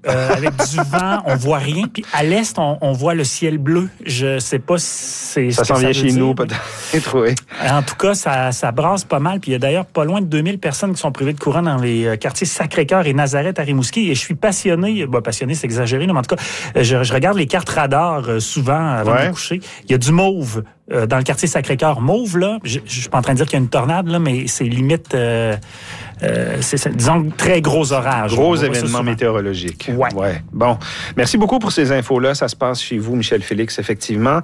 avec du vent, on voit rien. Puis à l'est, on voit le ciel bleu. Je sais pas si c'est ça s'en vient chez nous, peut-être. Oui. En tout cas, ça brasse pas mal. Puis il y a d'ailleurs pas loin de 2000 personnes qui sont privées de courant dans les quartiers Sacré-Cœur et Nazareth à Rimouski. Et je suis passionné, passionné, c'est exagéré, mais en tout cas, je regarde les cartes radars souvent avant de me coucher. Il y a du mauve dans le quartier Sacré-Cœur. Mauve, là, je suis pas en train de dire qu'il y a une tornade, là, mais c'est limite... c'est, disons, très gros orage. Gros événement météorologique. Ouais. Bon. Merci beaucoup pour ces infos-là. Ça se passe chez vous, Michel Félix, effectivement.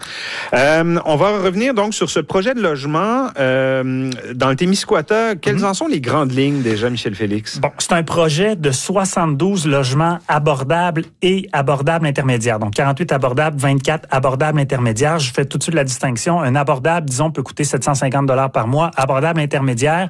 On va revenir donc sur ce projet de logement dans le Témiscouata. Quelles en sont les grandes lignes déjà, Michel Félix? Bon, c'est un projet de 72 logements abordables et abordables intermédiaires. Donc, 48 abordables, 24 abordables intermédiaires. Je fais tout de suite la distinction. Un abordable, disons, peut coûter 750 $ par mois. Abordable intermédiaire,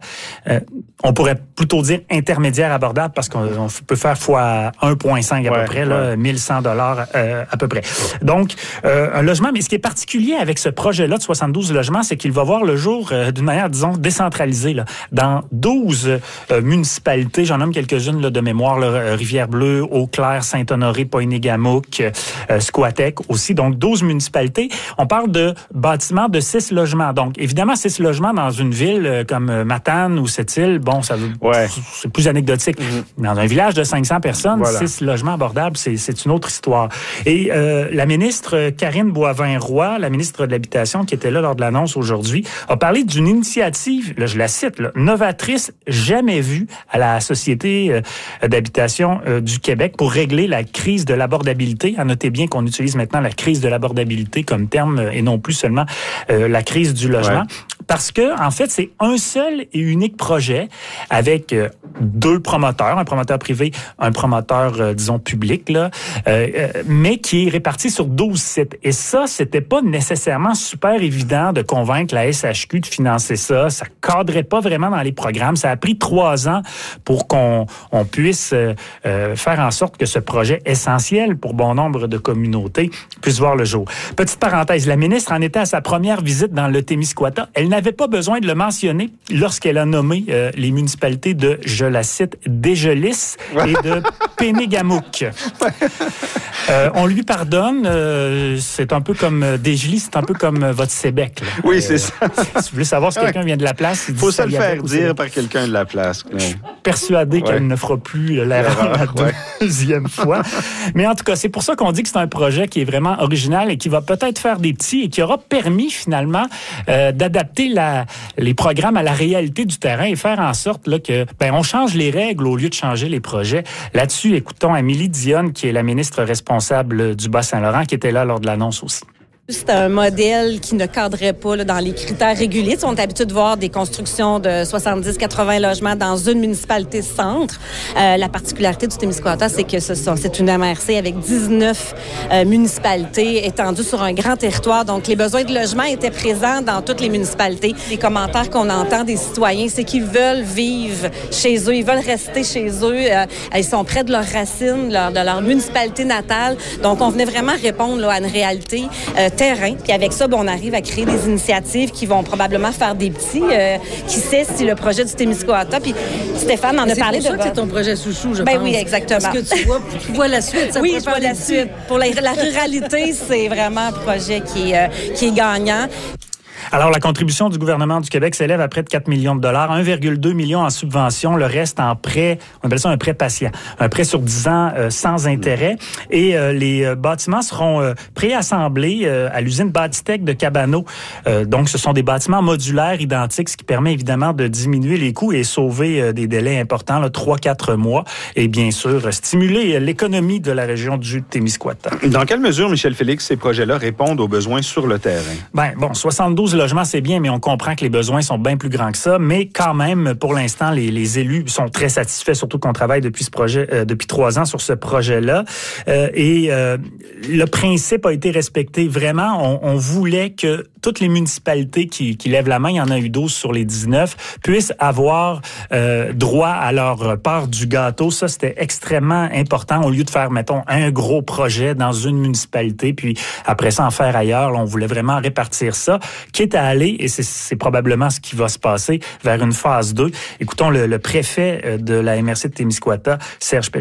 on pourrait plutôt dire intermédiaire abordable parce qu'on peut faire fois 1,5 à peu près, là, 1100 $ à peu près. Donc, un logement, mais ce qui est particulier avec ce projet-là de 72 logements, c'est qu'il va voir le jour d'une manière, disons, décentralisée, là, dans 12 municipalités. J'en nomme quelques-unes là, de mémoire, là, Rivière-Bleue, Eau-Claire, Saint-Honoré, Pointe-Gamouc, Squatec aussi. Donc, 12 municipalités. On parle de bâtiments de 6 logements. Donc, évidemment, 6 logements dans une ville comme Matane ou Sept-Îles, bon, ça veut... c'est plus anecdotique. Dans un village de 500 personnes, 6 logements abordables, c'est une autre histoire. Et la ministre Karine Boivin-Roy, la ministre de l'Habitation, qui était là lors de l'annonce aujourd'hui, a parlé d'une initiative, là, je la cite, là, novatrice, jamais vue à la Société d'habitation du Québec pour régler la crise de l'abordabilité. À noter bien qu'on utilise maintenant la crise de l'abordabilité comme terme et non plus seulement la crise du logement. Parce que, en fait, c'est un seul et unique projet avec 2 promoteurs, un promoteur privé, un promoteur, disons, public, là, mais qui est réparti sur 12 sites. Et ça, c'était pas nécessairement super évident de convaincre la SHQ de financer ça. Ça cadrait pas vraiment dans les programmes. Ça a pris 3 ans pour qu'on puisse faire en sorte que ce projet essentiel pour bon nombre de communautés puisse voir le jour. Petite parenthèse, la ministre en était à sa première visite dans le Témiscouata. Elle n'avait pas besoin de le mentionner lorsqu'elle a nommé les municipalités de, je la cite, Dégelis et de Pénégamouc. On lui pardonne. C'est un peu comme Dégelis, c'est un peu comme votre Sébec. Là. Oui, c'est ça. Si vous voulez savoir si quelqu'un vient de la place, il faut se le faire dire par quelqu'un de la place. Je suis persuadé qu'elle ne fera plus l'erreur la deuxième fois. Mais en tout cas, c'est pour ça qu'on dit que c'est un projet qui est vraiment original et qui va peut-être faire des petits et qui aura permis finalement d'adapter les programmes à la réalité du terrain et faire en sorte là, que on change les règles au lieu de changer les projets. Là-dessus, écoutons Amélie Dionne, qui est la ministre responsable du Bas-Saint-Laurent, qui était là lors de l'annonce aussi. C'est un modèle qui ne cadrait pas là, dans les critères réguliers. On est habitué de voir des constructions de 70-80 logements dans une municipalité centre. La particularité du Témiscouata, c'est que c'est une MRC avec 19 municipalités étendues sur un grand territoire. Donc, les besoins de logement étaient présents dans toutes les municipalités. Les commentaires qu'on entend des citoyens, c'est qu'ils veulent vivre chez eux, ils veulent rester chez eux. Ils sont près de leurs racines, de leur municipalité natale. Donc, on venait vraiment répondre là, à une réalité terrain. Puis avec ça, on arrive à créer des initiatives qui vont probablement faire des petits. Qui sait si le projet du Témiscouata. Puis Stéphane en a parlé de... C'est pour ça que c'est ton projet chouchou, je pense. Oui, exactement. Parce que tu vois la suite. Oui, je vois la suite. Pour la ruralité, c'est vraiment un projet qui est gagnant. Alors, la contribution du gouvernement du Québec s'élève à près de 4 millions de dollars, 1,2 million en subvention, le reste en prêt, on appelle ça un prêt patient, un prêt sur 10 ans sans intérêt. Et les bâtiments seront préassemblés à l'usine Bâtitech de Cabano. Donc, ce sont des bâtiments modulaires identiques, ce qui permet évidemment de diminuer les coûts et sauver des délais importants, 3-4 mois, et bien sûr, stimuler l'économie de la région du Témiscouata. Dans quelle mesure, Michel Félix, ces projets-là répondent aux besoins sur le terrain? 72 logements, c'est bien, mais on comprend que les besoins sont bien plus grands que ça. Mais quand même, pour l'instant, les élus sont très satisfaits, surtout qu'on travaille depuis ce projet, depuis 3 ans sur ce projet-là. Le principe a été respecté. Vraiment, on voulait que toutes les municipalités qui lèvent la main, il y en a eu 12 sur les 19, puissent avoir droit à leur part du gâteau. Ça, c'était extrêmement important. Au lieu de faire, mettons, un gros projet dans une municipalité, puis après ça, en faire ailleurs, là, on voulait vraiment répartir ça. Quitte à aller, et c'est probablement ce qui va se passer, vers une phase 2. Écoutons le préfet de la MRC de Témiscouata, Serge Pelletier.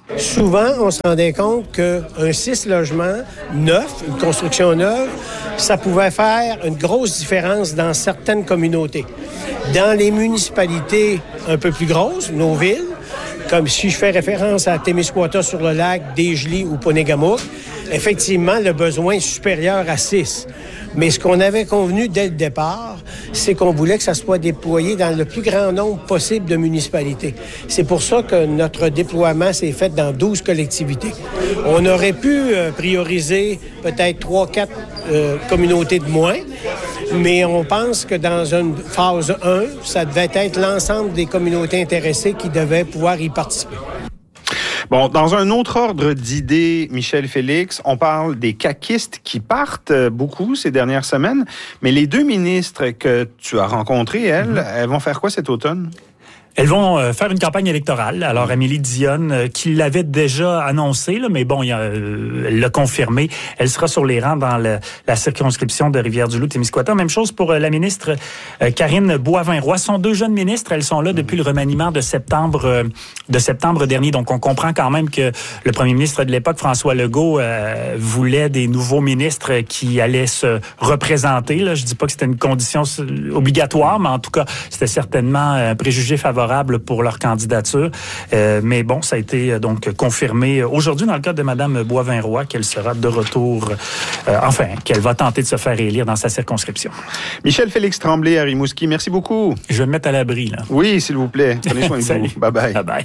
Souvent, on se rendait compte qu'un 6 logements neuf, une construction neuve, ça pouvait faire une grosse différence dans certaines communautés. Dans les municipalités un peu plus grosses, nos villes, comme si je fais référence à Témiscouata-sur-le-Lac, Desjely ou Ponégamouk, effectivement, le besoin est supérieur à 6. Mais ce qu'on avait convenu dès le départ, c'est qu'on voulait que ça soit déployé dans le plus grand nombre possible de municipalités. C'est pour ça que notre déploiement s'est fait dans 12 collectivités. On aurait pu prioriser peut-être 3-4 communautés de moins, mais on pense que dans une phase 1, ça devait être l'ensemble des communautés intéressées qui devaient pouvoir y participer. Bon, dans un autre ordre d'idées, Michel Félix, on parle des caquistes qui partent beaucoup ces dernières semaines, mais les 2 ministres que tu as rencontrés, elles vont faire quoi cet automne? Elles vont faire une campagne électorale. Alors, Amélie Dionne, qui l'avait déjà annoncé, là, mais bon, elle l'a confirmé, elle sera sur les rangs dans la circonscription de Rivière-du-Loup-Témiscouata. Même chose pour la ministre Karine Boivin-Roy. Ce sont 2 jeunes ministres. Elles sont là depuis le remaniement de septembre dernier. Donc, on comprend quand même que le premier ministre de l'époque, François Legault, voulait des nouveaux ministres qui allaient se représenter. Là. Je dis pas que c'était une condition obligatoire, mais en tout cas, c'était certainement un préjugé favorable pour leur candidature. Mais bon, ça a été donc confirmé aujourd'hui dans le cas de Mme Boivin-Roy qu'elle sera de retour, qu'elle va tenter de se faire élire dans sa circonscription. Michel Félix Tremblay à Rimouski, merci beaucoup. Je vais me mettre à l'abri, là. Oui, s'il vous plaît. Prenez soin de vous. Bye-bye. Bye-bye.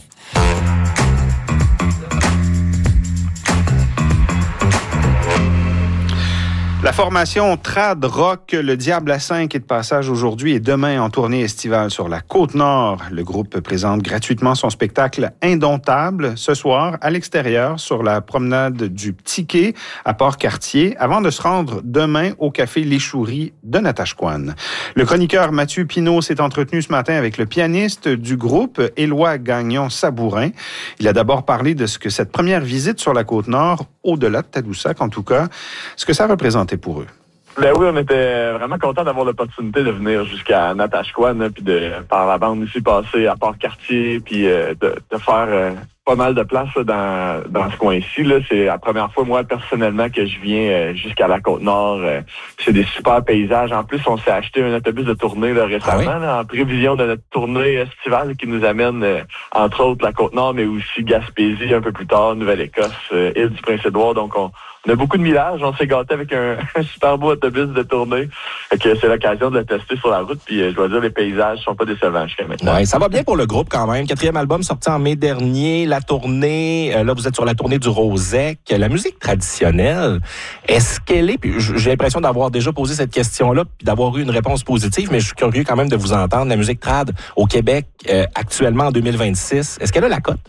La formation Trad Rock, le Diable à 5 est de passage aujourd'hui et demain en tournée estivale sur la Côte-Nord. Le groupe présente gratuitement son spectacle Indomptable ce soir à l'extérieur sur la promenade du Petit Quai à Port-Cartier avant de se rendre demain au café L'Échourie de Natashquan. Le chroniqueur Mathieu Pinault s'est entretenu ce matin avec le pianiste du groupe, Éloi Gagnon-Sabourin. Il a d'abord parlé de ce que cette première visite sur la Côte-Nord, au-delà de Tadoussac en tout cas, ce que ça représentait pour eux. Ben oui, on était vraiment contents d'avoir l'opportunité de venir jusqu'à Natashquan, puis de, par la bande ici, passer à Port-Cartier, puis de faire pas mal de place là, dans ce coin-ci. Là. C'est la première fois, moi, personnellement, que je viens jusqu'à la Côte-Nord. C'est des super paysages. En plus, on s'est acheté un autobus de tournée là, récemment, là, en prévision de notre tournée estivale qui nous amène, entre autres, la Côte-Nord, mais aussi Gaspésie un peu plus tard, Nouvelle-Écosse, île du Prince-Édouard. Donc, on a beaucoup de millage. On s'est gâté avec un super beau autobus de tournée. Fait que c'est l'occasion de le tester sur la route. Puis je dois dire, les paysages sont pas décevants jusqu'à maintenant. Ouais, ça va bien pour le groupe quand même. 4e album sorti en mai dernier. La tournée, là, vous êtes sur la tournée du Rosec. La musique traditionnelle, est-ce qu'elle est... Puis j'ai l'impression d'avoir déjà posé cette question-là puis d'avoir eu une réponse positive, mais je suis curieux quand même de vous entendre. La musique trad au Québec, actuellement en 2026, est-ce qu'elle a la cote?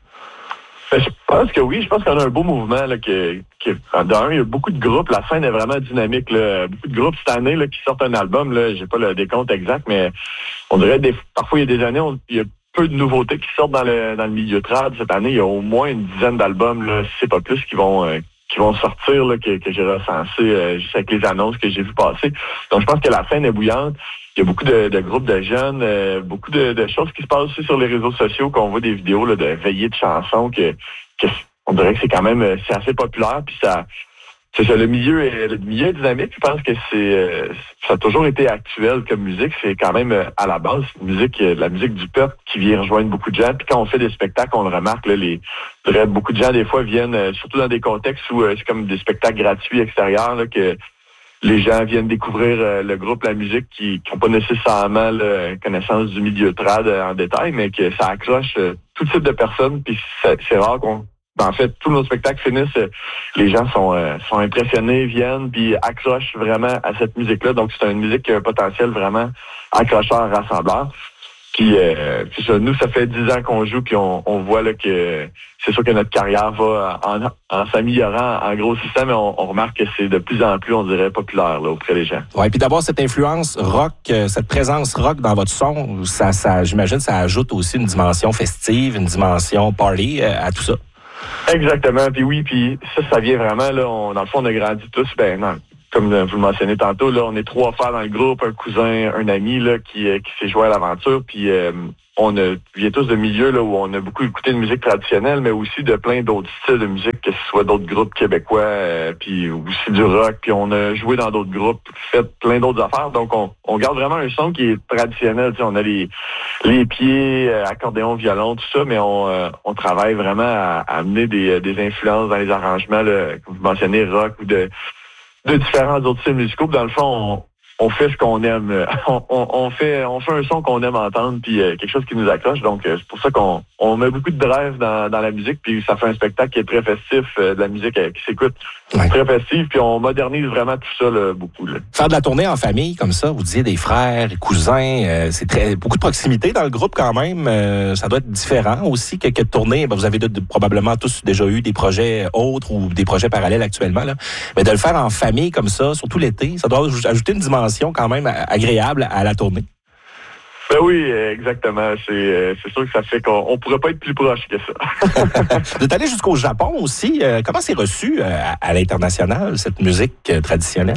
Je pense que oui. Je pense qu'on a un beau mouvement là, d'un, il y a beaucoup de groupes. La scène est vraiment dynamique. Là. Beaucoup de groupes cette année là, qui sortent un album. Là, j'ai pas le décompte exact, mais on dirait parfois il y a des années, il y a peu de nouveautés qui sortent dans le milieu trad. Cette année, il y a au moins une dizaine d'albums, là, si c'est pas plus, qui vont sortir, là, que j'ai recensé juste avec les annonces que j'ai vues passer. Donc je pense que la scène est bouillante. Il y a beaucoup de groupes de jeunes, beaucoup de choses qui se passent aussi sur les réseaux sociaux, qu'on voit des vidéos là, de veillées de chansons que on dirait que c'est quand même c'est assez populaire. Puis ça, c'est ça, le milieu est dynamique. Je pense que ça a toujours été actuel comme musique. C'est quand même à la base la musique du peuple qui vient rejoindre beaucoup de gens. Puis quand on fait des spectacles, on le remarque là, beaucoup de gens des fois viennent, surtout dans des contextes où c'est comme des spectacles gratuits extérieurs là, que les gens viennent découvrir le groupe, la musique, qui n'ont pas nécessairement connaissance du milieu trad en détail, mais que ça accroche tout type de personnes. Puis c'est rare en fait, tous nos spectacles finissent, les gens sont impressionnés, viennent, puis accrochent vraiment à cette musique-là. Donc c'est une musique qui a un potentiel vraiment accrocheur, rassembleur. Puis ça, nous, ça fait 10 ans qu'on joue, puis on voit là que c'est sûr que notre carrière va en s'améliorant, en grossissant, mais on remarque que c'est de plus en plus, on dirait, populaire là, auprès des gens. Ouais, puis d'avoir cette influence rock, cette présence rock dans votre son, ça j'imagine, ça ajoute aussi une dimension festive, une dimension party à tout ça. Exactement. Puis oui, puis ça vient vraiment là. Dans le fond, on a grandi tous. Comme vous le mentionnez tantôt, là, on est 3 frères dans le groupe, un cousin, un ami là qui s'est joué à l'aventure. Puis vient tous de milieux là, où on a beaucoup écouté de musique traditionnelle, mais aussi de plein d'autres styles de musique, que ce soit d'autres groupes québécois, puis aussi du rock, puis on a joué dans d'autres groupes, fait plein d'autres affaires. Donc, on garde vraiment un son qui est traditionnel. On a les pieds, accordéon, violon, tout ça, mais on travaille vraiment à amener des influences dans les arrangements, là, comme vous mentionnez, rock ou de différents autres styles musicaux. Dans le fond, on fait ce qu'on aime. On fait un son qu'on aime entendre, puis quelque chose qui nous accroche. Donc, c'est pour ça qu'on met beaucoup de drive dans la musique, puis ça fait un spectacle qui est très festif, de la musique qui s'écoute très festive, puis on modernise vraiment tout ça là, beaucoup. Là. Faire de la tournée en famille, comme ça, vous disiez des frères, des cousins, c'est beaucoup de proximité dans le groupe quand même. Ça doit être différent aussi que de tourner. Vous avez probablement tous déjà eu des projets autres ou des projets parallèles actuellement. Là. Mais de le faire en famille comme ça, surtout l'été, ça doit ajouter une dimension quand même agréable à la tournée. Ben oui, exactement. C'est sûr que ça fait qu'on pourrait pas être plus proche que ça. Vous êtes allé jusqu'au Japon aussi. Comment c'est reçu à l'international, cette musique traditionnelle?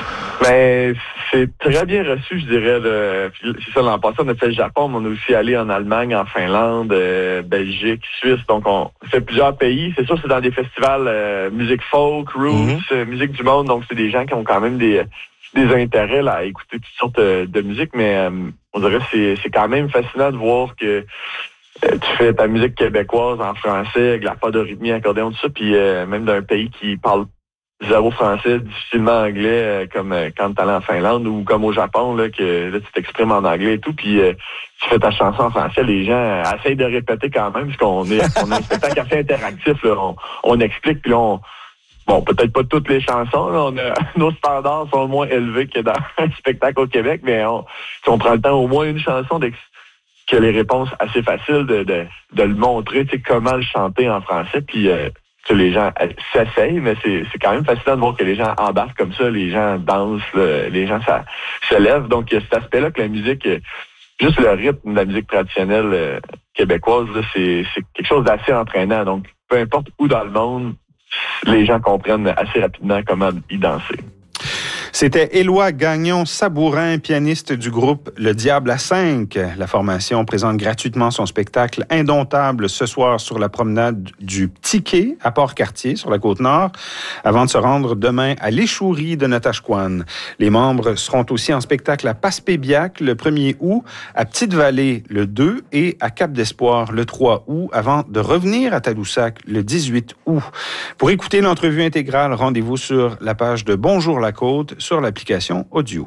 Ben, c'est très bien reçu, je dirais. C'est ça, l'an passé, on a fait le Japon, mais on est aussi allé en Allemagne, en Finlande, Belgique, Suisse. Donc, on fait plusieurs pays. C'est sûr, c'est dans des festivals musique folk, roots, musique du monde. Donc, c'est des gens qui ont quand même des intérêts là, à écouter toutes sortes de musique, mais on dirait que c'est quand même fascinant de voir que tu fais ta musique québécoise en français, avec la part de rythmie, accordéon, tout ça, puis même d'un pays qui parle zéro français, difficilement anglais, comme quand tu allais en Finlande ou comme au Japon, là, que là, tu t'exprimes en anglais et tout, puis tu fais ta chanson en français, les gens essayent de répéter quand même, parce qu'on a un spectacle assez interactif, là, on explique, puis là, bon, peut-être pas toutes les chansons, là, nos standards sont moins élevés que dans un spectacle au Québec, mais si on prend le temps au moins une chanson que les réponses assez faciles de le montrer, tu sais, comment le chanter en français, puis que les gens s'essayent, mais c'est quand même fascinant de voir que les gens embarquent comme ça, les gens dansent, là, les gens se lèvent. Donc, il y a cet aspect-là que la musique, juste le rythme de la musique traditionnelle québécoise, là, c'est quelque chose d'assez entraînant. Donc, peu importe où dans le monde, les gens comprennent assez rapidement comment y danser. C'était Éloi Gagnon-Sabourin, pianiste du groupe Le Diable à 5. La formation présente gratuitement son spectacle Indomptable ce soir sur la promenade du Petit Quai à Port-Cartier, sur la Côte-Nord, avant de se rendre demain à l'Échouerie de Natashquan. Les membres seront aussi en spectacle à Passepébiac le 1er août, à Petite-Vallée le 2 et à Cap-d'Espoir le 3 août, avant de revenir à Tadoussac le 18 août. Pour écouter l'entrevue intégrale, rendez-vous sur la page de Bonjour la Côte, sur l'application audio.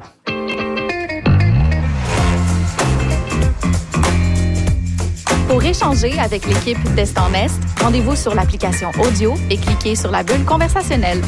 Pour échanger avec l'équipe d'Est en Est, rendez-vous sur l'application audio et cliquez sur la bulle conversationnelle.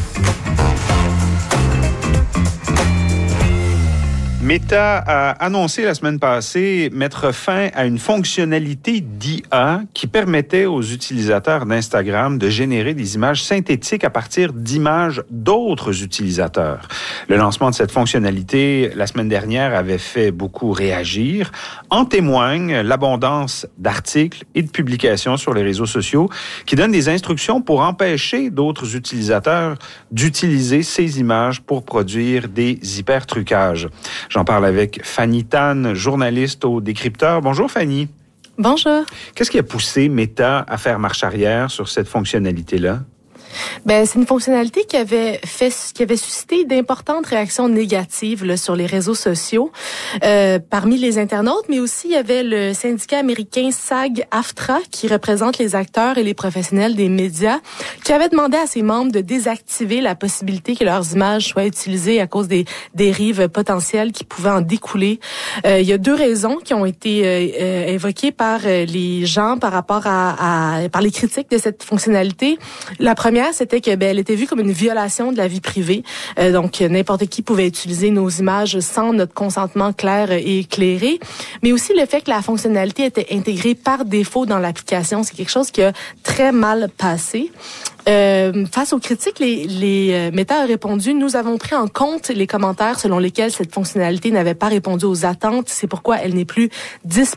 Meta a annoncé la semaine passée mettre fin à une fonctionnalité d'IA qui permettait aux utilisateurs d'Instagram de générer des images synthétiques à partir d'images d'autres utilisateurs. Le lancement de cette fonctionnalité la semaine dernière avait fait beaucoup réagir. En témoigne l'abondance d'articles et de publications sur les réseaux sociaux qui donnent des instructions pour empêcher d'autres utilisateurs d'utiliser ces images pour produire des hypertrucages. J'en parle avec Fanny Tan, journaliste au Décrypteur. Bonjour Fanny. Bonjour. Qu'est-ce qui a poussé Meta à faire marche arrière sur cette fonctionnalité-là? Ben, c'est une fonctionnalité qui avait suscité d'importantes réactions négatives là, sur les réseaux sociaux parmi les internautes, mais aussi il y avait le syndicat américain SAG-AFTRA qui représente les acteurs et les professionnels des médias qui avait demandé à ses membres de désactiver la possibilité que leurs images soient utilisées à cause des dérives potentielles qui pouvaient en découler. Il y a deux raisons qui ont été évoquées par les gens par rapport par les critiques de cette fonctionnalité. La première, c'était que elle était vue comme une violation de la vie privée. Donc, n'importe qui pouvait utiliser nos images sans notre consentement clair et éclairé. Mais aussi le fait que la fonctionnalité était intégrée par défaut dans l'application. C'est quelque chose qui a très mal passé. Face aux critiques, les Meta a répondu « Nous avons pris en compte les commentaires selon lesquels cette fonctionnalité n'avait pas répondu aux attentes. C'est pourquoi elle n'est plus disponible. »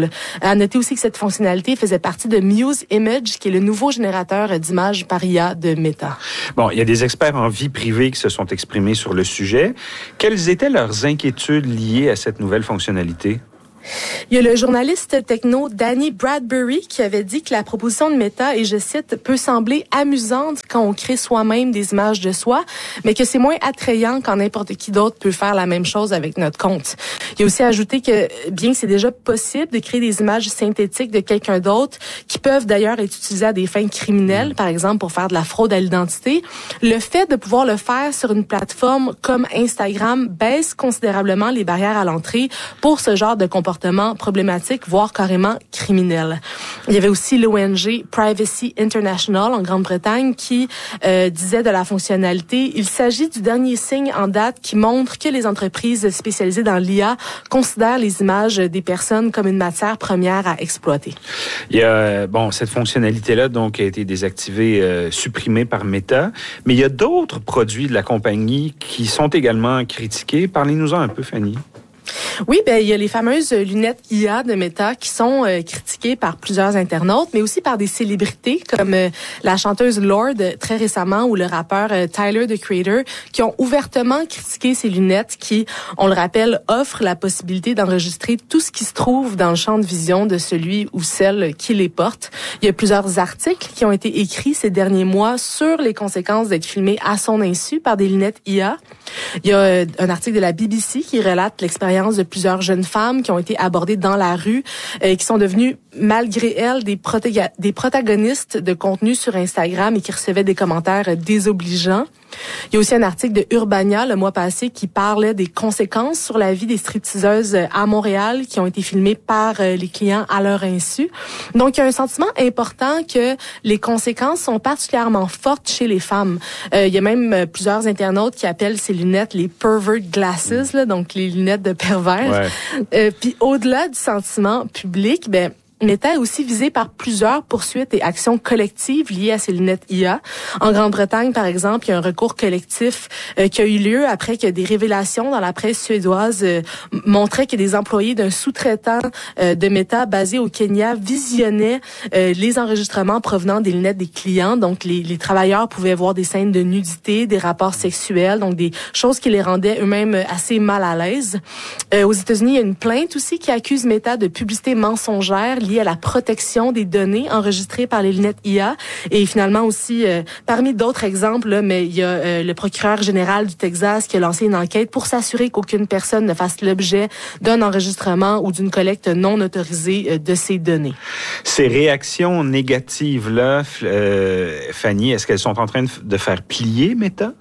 À noter aussi que cette fonctionnalité faisait partie de Muse Image, qui est le nouveau générateur d'images par IA de Meta. Bon, il y a des experts en vie privée qui se sont exprimés sur le sujet. Quelles étaient leurs inquiétudes liées à cette nouvelle fonctionnalité? Il y a le journaliste techno Danny Bradbury qui avait dit que la proposition de Meta, et je cite, peut sembler amusante quand on crée soi-même des images de soi, mais que c'est moins attrayant quand n'importe qui d'autre peut faire la même chose avec notre compte. Il a aussi ajouté que bien que c'est déjà possible de créer des images synthétiques de quelqu'un d'autre, qui peuvent d'ailleurs être utilisées à des fins criminelles, par exemple pour faire de la fraude à l'identité, le fait de pouvoir le faire sur une plateforme comme Instagram baisse considérablement les barrières à l'entrée pour ce genre de comportement problématique, voire carrément criminel. Il y avait aussi l'ONG Privacy International en Grande-Bretagne qui disait de la fonctionnalité, il s'agit du dernier signe en date qui montre que les entreprises spécialisées dans l'IA considèrent les images des personnes comme une matière première à exploiter. Il y a, cette fonctionnalité-là donc a été désactivée, supprimée par Meta, mais il y a d'autres produits de la compagnie qui sont également critiqués. Parlez-nous-en un peu, Fanny. Oui, il y a les fameuses lunettes IA de Meta qui sont critiquées par plusieurs internautes, mais aussi par des célébrités comme la chanteuse Lorde très récemment ou le rappeur Tyler, the Creator, qui ont ouvertement critiqué ces lunettes qui, on le rappelle, offrent la possibilité d'enregistrer tout ce qui se trouve dans le champ de vision de celui ou celle qui les porte. Il y a plusieurs articles qui ont été écrits ces derniers mois sur les conséquences d'être filmé à son insu par des lunettes IA. Il y a un article de la BBC qui relate l'expérience de plusieurs jeunes femmes qui ont été abordées dans la rue et qui sont devenues, malgré elles, des protagonistes de contenu sur Instagram et qui recevaient des commentaires désobligeants. Il y a aussi un article de Urbania le mois passé qui parlait des conséquences sur la vie des stripteaseuses à Montréal qui ont été filmées par les clients à leur insu. Donc, il y a un sentiment important que les conséquences sont particulièrement fortes chez les femmes. Il y a même plusieurs internautes qui appellent ces lunettes les pervert glasses, là, donc les lunettes de pervers. Ouais. Puis au-delà du sentiment public, Meta est aussi visé par plusieurs poursuites et actions collectives liées à ces lunettes IA. En Grande-Bretagne, par exemple, il y a un recours collectif qui a eu lieu après que des révélations dans la presse suédoise montraient que des employés d'un sous-traitant de Meta basé au Kenya visionnaient les enregistrements provenant des lunettes des clients. Donc, les travailleurs pouvaient voir des scènes de nudité, des rapports sexuels, donc des choses qui les rendaient eux-mêmes assez mal à l'aise. Aux États-Unis, il y a une plainte aussi qui accuse Meta de publicité mensongère liée à la protection des données enregistrées par les lunettes IA. Et finalement aussi, parmi d'autres exemples, là, mais il y a le procureur général du Texas qui a lancé une enquête pour s'assurer qu'aucune personne ne fasse l'objet d'un enregistrement ou d'une collecte non autorisée de ces données. Ces réactions négatives-là, Fanny, est-ce qu'elles sont en train de faire plier Meta?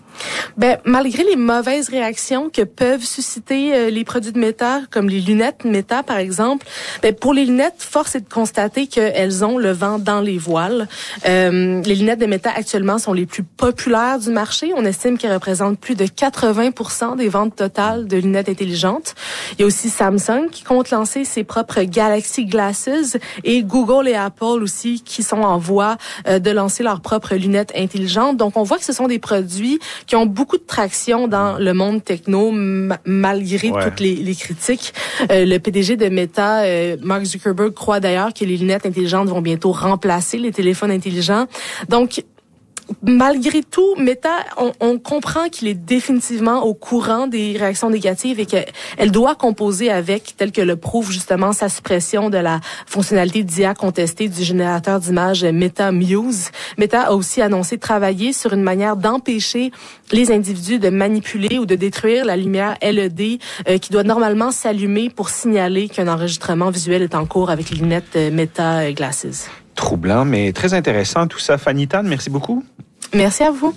Malgré les mauvaises réactions que peuvent susciter les produits de Meta, comme les lunettes Meta, par exemple, pour les lunettes, force est de constater qu'elles ont le vent dans les voiles. Les lunettes de Meta, actuellement, sont les plus populaires du marché. On estime qu'elles représentent plus de 80% des ventes totales de lunettes intelligentes. Il y a aussi Samsung qui compte lancer ses propres Galaxy Glasses et Google et Apple aussi qui sont en voie de lancer leurs propres lunettes intelligentes. Donc, on voit que ce sont des produits qui ont beaucoup de traction dans le monde techno, malgré toutes les critiques. Le PDG de Meta, Mark Zuckerberg, croit d'ailleurs que les lunettes intelligentes vont bientôt remplacer les téléphones intelligents. Donc, malgré tout, Meta, on comprend qu'il est définitivement au courant des réactions négatives et qu'elle doit composer avec, tel que le prouve justement sa suppression de la fonctionnalité d'IA contestée du générateur d'images Meta Muse. Meta a aussi annoncé travailler sur une manière d'empêcher les individus de manipuler ou de détruire la lumière LED qui doit normalement s'allumer pour signaler qu'un enregistrement visuel est en cours avec les lunettes Meta Glasses. Troublant, mais très intéressant tout ça. Fanny Tan, merci beaucoup. Merci à vous.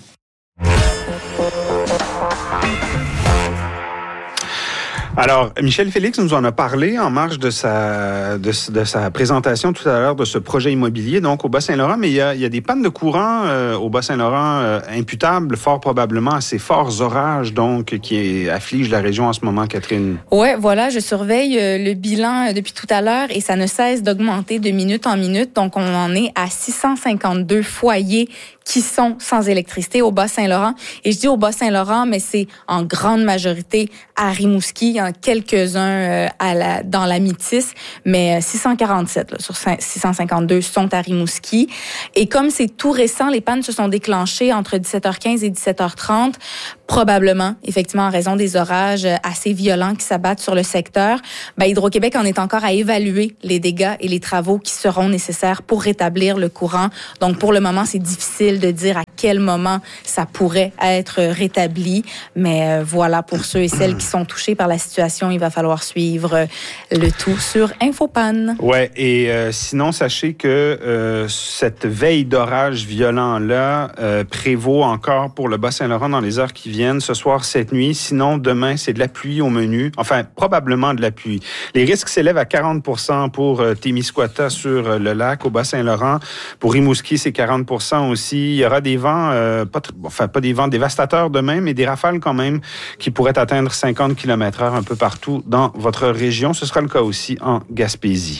Alors, Michel Félix nous en a parlé en marge de sa présentation tout à l'heure de ce projet immobilier, donc au Bas-Saint-Laurent, mais il y a des pannes de courant au Bas-Saint-Laurent imputables fort probablement à ces forts orages donc qui affligent la région en ce moment, Catherine. Ouais, voilà, je surveille le bilan depuis tout à l'heure et ça ne cesse d'augmenter de minute en minute, donc on en est à 652 foyers qui sont sans électricité au Bas-Saint-Laurent. Et je dis au Bas-Saint-Laurent, mais c'est en grande majorité à Rimouski. Il y en a quelques-uns dans la Métis, mais 647 là, sur 652 sont à Rimouski. Et comme c'est tout récent, les pannes se sont déclenchées entre 17h15 et 17h30, probablement, effectivement, en raison des orages assez violents qui s'abattent sur le secteur. Hydro-Québec en est encore à évaluer les dégâts et les travaux qui seront nécessaires pour rétablir le courant. Donc, pour le moment, c'est difficile de dire à quel moment ça pourrait être rétabli. Mais voilà, pour ceux et celles qui sont touchés par la situation, il va falloir suivre le tout sur Infopanne. Ouais, et sinon, sachez que cette veille d'orage violent-là prévaut encore pour le Bas-Saint-Laurent dans les heures qui viennent, ce soir, cette nuit. Sinon, demain, c'est de la pluie au menu. Enfin, probablement de la pluie. Les risques s'élèvent à 40% pour Témiscouata sur le lac, au Bas-Saint-Laurent. Pour Rimouski, c'est 40% aussi. Il y aura des vents, pas des vents dévastateurs demain, mais des rafales quand même qui pourraient atteindre 50 km/h un peu partout dans votre région. Ce sera le cas aussi en Gaspésie.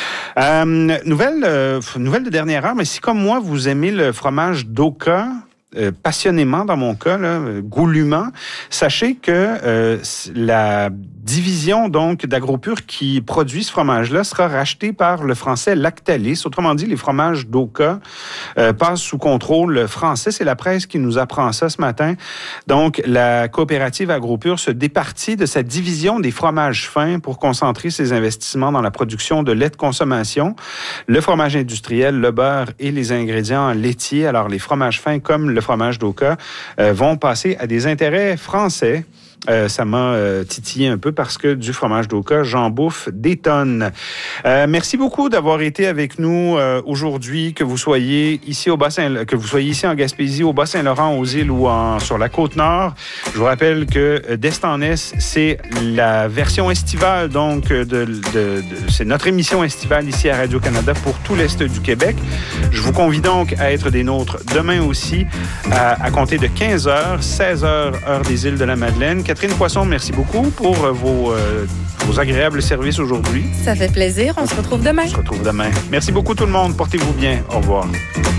Nouvelle de dernière heure, mais si comme moi, vous aimez le fromage d'Oka, passionnément dans mon cas, là, goulûment, sachez que la division donc d'AgroPure qui produit ce fromage-là sera rachetée par le français Lactalis. Autrement dit, les fromages d'Oka passent sous contrôle français. C'est la presse qui nous apprend ça ce matin. Donc, la coopérative AgroPure se départit de sa division des fromages fins pour concentrer ses investissements dans la production de lait de consommation, le fromage industriel, le beurre et les ingrédients laitiers. Alors, les fromages fins comme le fromage d'Oka vont passer à des intérêts français. Ça m'a titillé un peu parce que du fromage d'Oka, j'en bouffe des tonnes. Merci beaucoup d'avoir été avec nous aujourd'hui, que vous soyez ici en Gaspésie, au Bas-Saint-Laurent, aux îles ou sur la Côte-Nord. Je vous rappelle que d'Est en Est, c'est la version estivale, donc c'est notre émission estivale ici à Radio-Canada pour tout l'Est du Québec. Je vous convie donc à être des nôtres demain aussi, à compter de 15h, 16h, heure des îles de la Madeleine. Catherine Poisson, merci beaucoup pour vos agréables services aujourd'hui. Ça fait plaisir. On se retrouve demain. Merci beaucoup tout le monde. Portez-vous bien. Au revoir.